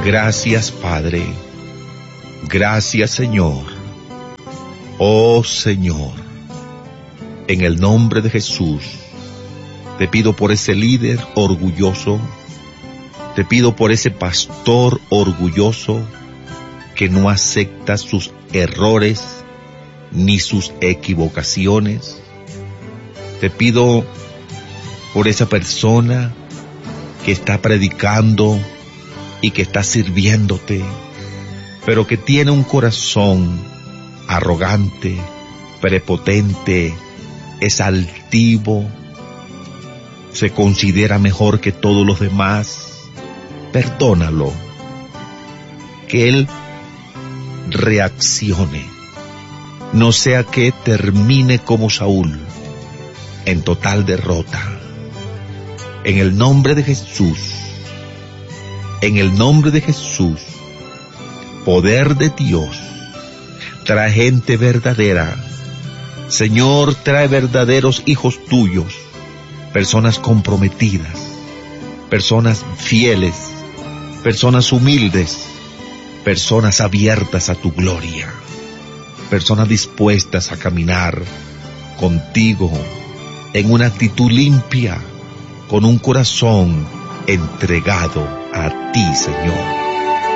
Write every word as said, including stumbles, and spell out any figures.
Gracias, Padre. Gracias, Señor. Oh, Señor, en el nombre de Jesús, te pido por ese líder orgulloso, te pido por ese pastor orgulloso que no acepta sus errores ni sus equivocaciones. Te pido por esa persona que está predicando y que está sirviéndote, pero que tiene un corazón arrogante, prepotente, es altivo, se considera mejor que todos los demás. Perdónalo, que él reaccione, no sea que termine como Saúl, en total derrota. En el nombre de Jesús, en el nombre de Jesús, poder de Dios, trae gente verdadera. Señor, trae verdaderos hijos tuyos, personas comprometidas, personas fieles, personas humildes, personas abiertas a tu gloria, personas dispuestas a caminar contigo en una actitud limpia, con un corazón entregado a ti, Señor.